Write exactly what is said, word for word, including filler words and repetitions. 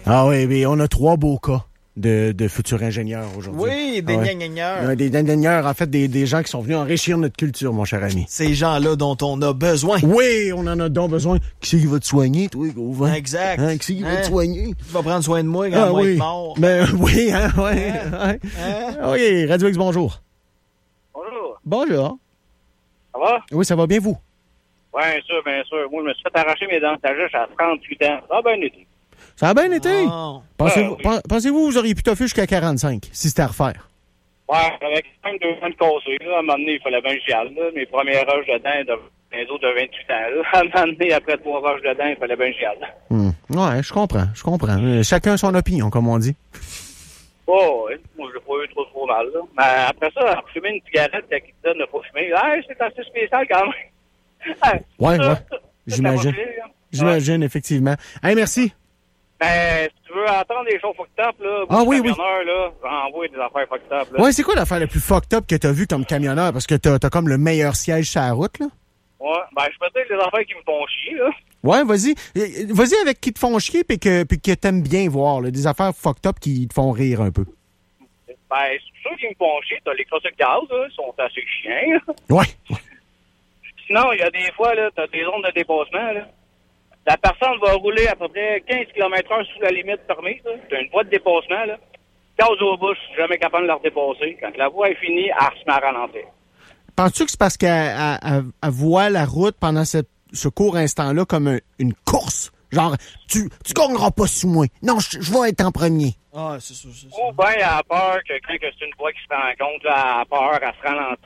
Ah oui, mais on a trois beaux cas de, de futurs ingénieurs aujourd'hui. Oui, des ah ouais. ingénieurs. Des ingénieurs, en fait, des, des gens qui sont venus enrichir notre culture, mon cher ami. Ces gens-là dont on a besoin. Oui, on en a donc besoin. Qui c'est qui va te soigner, toi, gros vent? Exact. Hein, qui c'est qui hein? va te soigner? Tu vas prendre soin de moi quand ah, moi oui. être mort. Ben oui, hein, ouais. Hein? ouais. Hein? Oui, Radio X, bonjour. Bonjour. Bonjour. Ça va? Oui, ça va bien, vous? Bien sûr, bien sûr. Moi, je me suis fait arracher mes dents de sagesse à trente-huit ans. Ça a bien été. Ça a bien été. Oh. Pensez-vous, Ah, oui. pensez-vous vous auriez pu toffer jusqu'à quarante-cinq, si c'était à refaire? Ouais, avec quand même deux ans de cassé. Là. À un moment donné, il fallait bien que j'y aille. Là. Mes premières roches de dents, de, les autres de vingt-huit ans. Là. À un moment donné, après trois roches de dents, il fallait bien que j'y aille. Hmm. Ouais, je comprends, je comprends. Euh, chacun son opinion, comme on dit. Oh, oui. Moi, je l'ai pas eu trop, trop mal. Là. Mais après ça, fumer une cigarette qui te donne de pas fumer, hey, c'est assez spécial quand même. Hey, Ouais, ça, ouais. ça, ça, J'imagine. ça va filer, là. J'imagine, effectivement. Hey, merci. Ben, si tu veux entendre des choses fucked up, là, Ah oui, oui. camionneur, là, j'envoie des affaires fucked up, là. Ouais, c'est quoi l'affaire la plus fucked up que t'as vue comme camionneur? Parce que t'as, t'as comme le meilleur siège sur la route, là. Ouais, ben, je peux te dire des affaires qui me font chier, là. Ouais, vas-y. Euh, Vas-y avec qui te font chier puis que, puis que t'aimes bien voir, là. Des affaires fucked up qui te font rire un peu. Ben, c'est ceux qui me font chier, t'as les crosses de gaz, là, ils sont assez chiens, là. Ouais. Sinon, il y a des fois, là, t'as des zones de dépassement, là. La personne va rouler à peu près quinze kilomètres heure sous la limite permise, là. T'as une voie de dépassement, là. Gaz au bouche, je suis jamais capable de la redépasser. Quand la voie est finie, elle se met à ralentir. Penses-tu que c'est parce qu'elle elle- elle- elle voit la route pendant cette, ce court instant-là comme un- une course? Genre, tu, tu gagneras pas sous moi. Non, je, je vais être en premier. Ah, c'est ça, c'est ça. Ou bien, elle a peur que quand que c'est une voie qui se rend compte, là, elle a peur, elle se ralentit.